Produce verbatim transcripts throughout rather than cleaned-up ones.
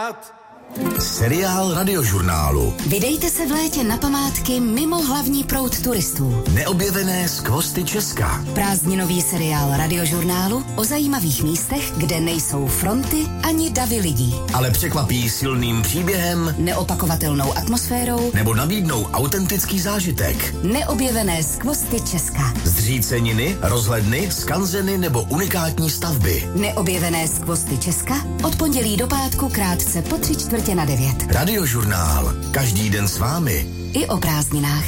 rád. Seriál Radiožurnálu. Vydejte se v létě na památky mimo hlavní proud turistů. Neobjevené skvosty Česka. Prázdninový seriál Radiožurnálu o zajímavých místech, kde nejsou fronty ani davy lidí. Ale překvapí silným příběhem, neopakovatelnou atmosférou nebo nabídnou autentický zážitek. Neobjevené skvosty Česka. Zříceniny, rozhledny, skanzeny nebo unikátní stavby. Neobjevené skvosty Česka od pondělí do pátku krátce po tři čtvrtě na devět. Radiožurnál. Každý den s vámi. I o prázdninách.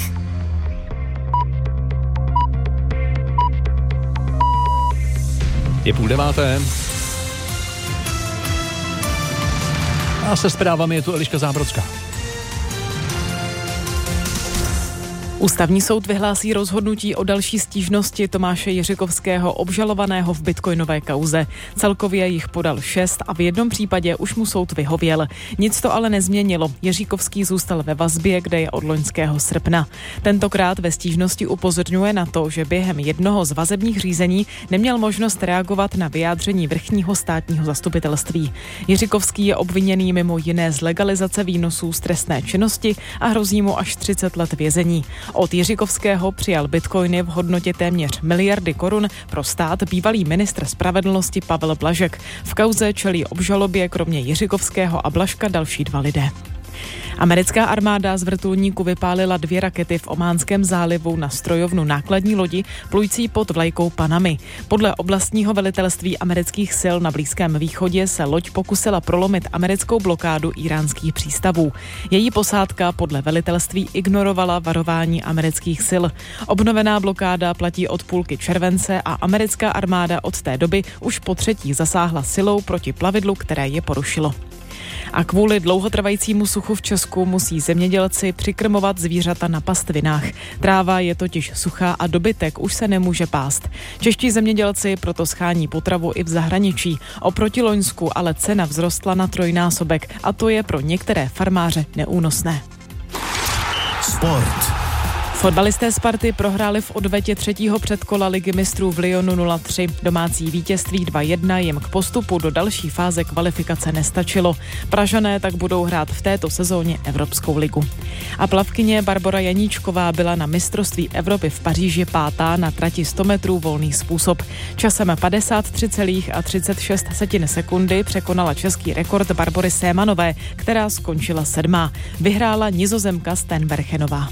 Je půl deváté. A se zprávami je tu Eliška Zábrodská. Ústavní soud vyhlásí rozhodnutí o další stížnosti Tomáše Jiřikovského obžalovaného v bitcoinové kauze. Celkově jich podal šest a v jednom případě už mu soud vyhověl. Nic to ale nezměnilo. Jiřikovský zůstal ve vazbě, kde je od loňského srpna. Tentokrát ve stížnosti upozorňuje na to, že během jednoho z vazebních řízení neměl možnost reagovat na vyjádření vrchního státního zastupitelství. Jiřikovský je obviněný mimo jiné z legalizace výnosů z trestné činnosti a hrozí mu až třicet let vězení. Od Jiřikovského přijal bitcoiny v hodnotě téměř miliardy korun pro stát bývalý ministr spravedlnosti Pavel Blažek. V kauze čelí obžalobě kromě Jiřikovského a Blažka další dva lidé. Americká armáda z vrtulníku vypálila dvě rakety v Ománském zálivu na strojovnu nákladní lodi plující pod vlajkou Panamy. Podle oblastního velitelství amerických sil na Blízkém východě se loď pokusila prolomit americkou blokádu íránských přístavů. Její posádka podle velitelství ignorovala varování amerických sil. Obnovená blokáda platí od půlky července a americká armáda od té doby už po třetí zasáhla silou proti plavidlu, které je porušilo. A kvůli dlouhotrvajícímu suchu v Česku musí zemědělci přikrmovat zvířata na pastvinách. Tráva je totiž suchá a dobytek už se nemůže pást. Čeští zemědělci proto schání potravu i v zahraničí. Oproti loňsku ale cena vzrostla na trojnásobek a to je pro některé farmáře neúnosné. Sport. Fotbalisté Sparty prohráli v odvetě třetího předkola Ligy mistrů v Lyonu nula tři. Domácí vítězství dva jedna jim k postupu do další fáze kvalifikace nestačilo. Pražané tak budou hrát v této sezóně Evropskou ligu. A plavkyně Barbora Janíčková byla na mistrovství Evropy v Paříži pátá na trati sto metrů volný způsob. Časem padesát tři celá třicet šest sekundy překonala český rekord Barbory Sémanové, která skončila sedmá. Vyhrála Nizozemka Steenbergenová.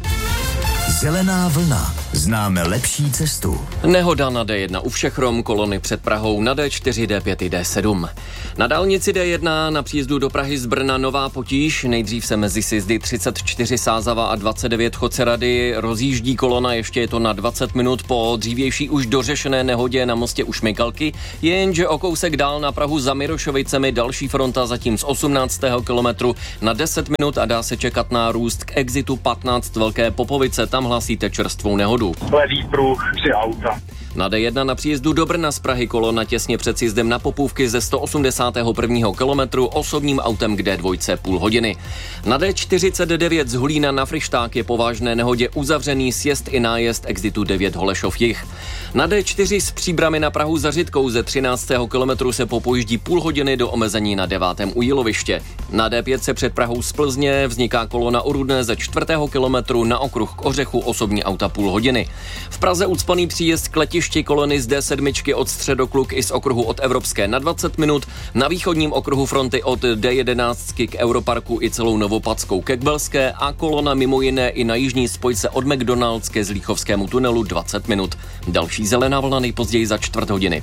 Zelená vlna. Známe lepší cestu. Nehoda na D jedna u všech rom, kolony před Prahou na D čtyři, D pět i D sedm. Na dálnici D jedna na příjezdu do Prahy z Brna nová potíž. Nejdřív se mezi sjezdy třicet čtyři Sázava a dvacet devět Chodce-Rady rozjíždí kolona, ještě je to na dvacet minut po dřívější už dořešené nehodě na mostě u Šmykalky, jenže o kousek dál na Prahu za Mirošovicemi další fronta zatím z osmnáctého kilometru na deset minut a dá se čekat na růst k exitu patnáct Velké Popovice. Tam hlásíte čerstvou nehodu. Levý pruh, tři auta. Na D jedna na příjezdu do Brna z Prahy kolona těsně před sjezdem na Popůvky ze sto osmdesátého prvního kilometru osobním autem k D dva půl hodiny. Na D čtyřicet devět z Hulína na Fryšták je po vážné nehodě uzavřený sjezd i nájezd exitu devět Holešov jih. Na D čtyři z Příbrami na Prahu za Řitkou ze třináctého kilometru se popojíždí půl hodiny do omezení na devátém u Jíloviště. Na D pět se před Prahou z Plzně vzniká kolona u Rudné ze čtvrtého kilometru na okruh k Ořechu osobní auta půl hodiny. V Praze ucpaný příjezd k letišti kolony z D sedm od Středokluk i z okruhu od Evropské na dvacet minut, na východním okruhu fronty od D jedenáct k Europarku i celou Novopadskou ke Kbelské a kolona mimo jiné i na jižní spojce od McDonald's ke Zlíchovskému tunelu dvacet minut. Další zelená vlna nejpozději za čtvrt hodiny.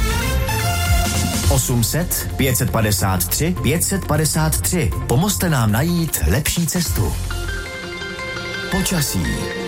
osm set, pět set padesát tři, pět set padesát tři. Pomozte nám najít lepší cestu. Počasí.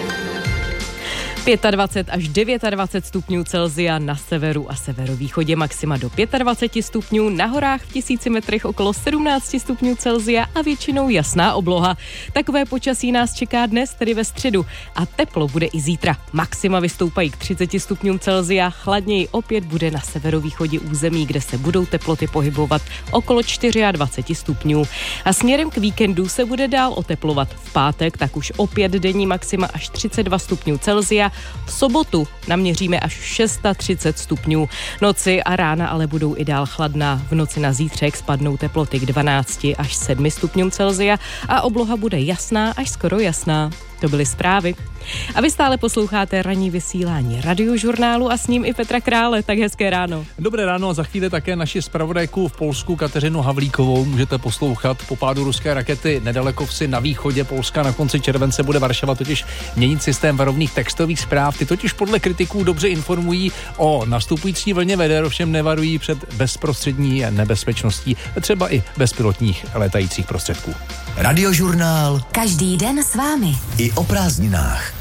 dvacet pět až dvacet devět stupňů Celsia na severu a severovýchodě, maxima do dvacet pět stupňů, na horách v tisíci metrech okolo sedmnáct stupňů Celsia a většinou jasná obloha. Takové počasí nás čeká dnes, tedy ve středu, a teplo bude i zítra. Maxima vystoupají k třicet stupňům Celsia, chladněji opět bude na severovýchodě území, kde se budou teploty pohybovat okolo dvacet čtyři stupňů. A směrem k víkendu se bude dál oteplovat. V pátek tak už opět denní maxima až třicet dva stupňů Celsia, V sobotu naměříme až třicet šest stupňů. Noci a rána ale budou i dál chladná. V noci na zítřek spadnou teploty k dvanácti až sedmi stupňům Celsia a obloha bude jasná až skoro jasná. To byly zprávy. A vy stále posloucháte ranní vysílání Radiožurnálu a s ním i Petra Krále. Tak hezké ráno. Dobré ráno a za chvíli také naši zpravodajku v Polsku Kateřinu Havlíkovou můžete poslouchat. Po pádu ruské rakety nedaleko vsi na východě Polska na konci července bude Varšava totiž měnit systém varovných textových zpráv. Ty totiž podle kritiků dobře informují o nastupující vlně veder, ovšem nevarují před bezprostřední nebezpečností, třeba i bezpilotních létajících prostředků. Radiožurnál Každý den s vámi. i o prázdninách.